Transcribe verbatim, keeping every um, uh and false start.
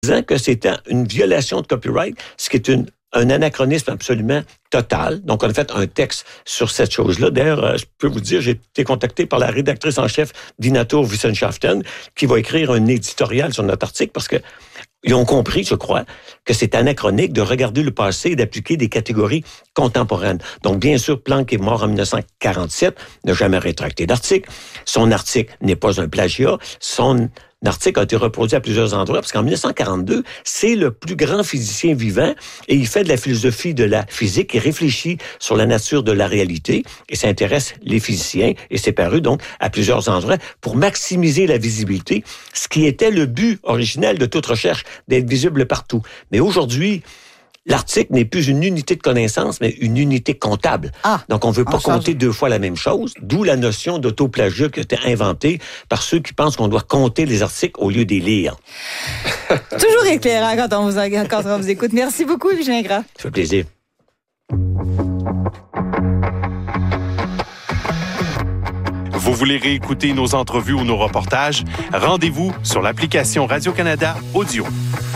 disant que c'était une violation de copyright, ce qui est une, un anachronisme absolument total. Donc, on a fait un texte sur cette chose-là. D'ailleurs, euh, je peux vous dire, j'ai été contacté par la rédactrice en chef d'Inatur Wissenschaften, qui va écrire un éditorial sur notre article parce que ils ont compris, je crois, que c'est anachronique de regarder le passé et d'appliquer des catégories contemporaines. Donc, bien sûr, Planck est mort en dix-neuf cent quarante-sept, n'a jamais rétracté d'article. Son article n'est pas un plagiat. Son article a été reproduit à plusieurs endroits parce qu'en dix-neuf cent quarante-deux, c'est le plus grand physicien vivant et il fait de la philosophie de la physique et réfléchit sur la nature de la réalité et s'intéresse les physiciens et c'est paru donc à plusieurs endroits pour maximiser la visibilité, ce qui était le but originel de toute recherche, d'être visible partout. Mais aujourd'hui, l'article n'est plus une unité de connaissance, mais une unité comptable. Ah, donc, on ne veut pas compter deux fois la même chose, d'où la notion d'autoplagiat qui a été inventée par ceux qui pensent qu'on doit compter les articles au lieu des lire. Toujours éclairant quand on vous, quand on vous écoute. Merci beaucoup, Louis Gingras. Ça fait plaisir. Vous voulez réécouter nos entrevues ou nos reportages? Rendez-vous sur l'application Radio-Canada Audio.